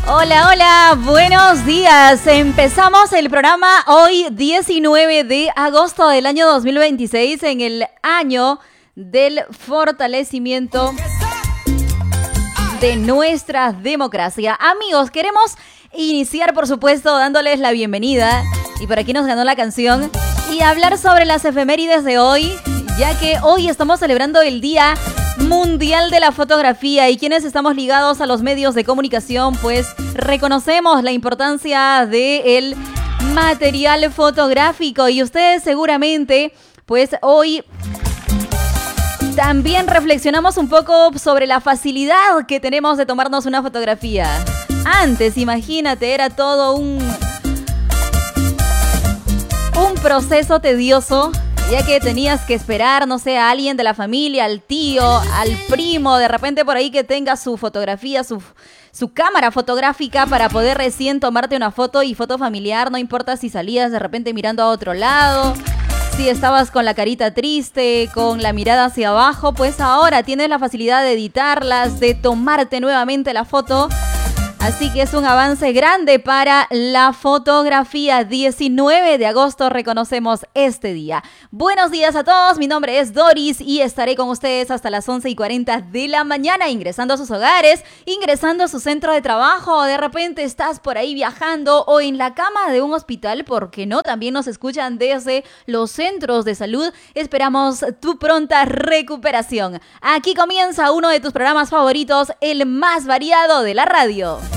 Hola, hola, buenos días. Empezamos el programa hoy 19 de agosto del año 2026 en el año del fortalecimiento de nuestra democracia. Amigos, queremos iniciar, por supuesto, dándoles la bienvenida, y por aquí nos ganó la canción, y hablar sobre las efemérides de hoy, ya que hoy estamos celebrando el Día Mundial de la Fotografía, y quienes estamos ligados a los medios de comunicación, pues reconocemos la importancia del material fotográfico, y ustedes seguramente, pues hoy también reflexionamos un poco sobre la facilidad que tenemos de tomarnos una fotografía. Antes, imagínate, era todo un proceso tedioso, ya que tenías que esperar, no sé, a alguien de la familia, al tío, al primo, de repente por ahí que tenga su fotografía, su cámara fotográfica para poder recién tomarte una foto, y foto familiar, no importa si salías de repente mirando a otro lado, si estabas con la carita triste, con la mirada hacia abajo, pues ahora tienes la facilidad de editarlas, de tomarte nuevamente la foto. Así que es un avance grande para la fotografía. 19 de agosto reconocemos este día. Buenos días a todos, mi nombre es Doris y estaré con ustedes hasta las 11:40 de la mañana, ingresando a sus hogares, ingresando a su centro de trabajo, o de repente estás por ahí viajando o en la cama de un hospital, porque no, también nos escuchan desde los centros de salud. Esperamos tu pronta recuperación. Aquí comienza uno de tus programas favoritos, el más variado de la radio.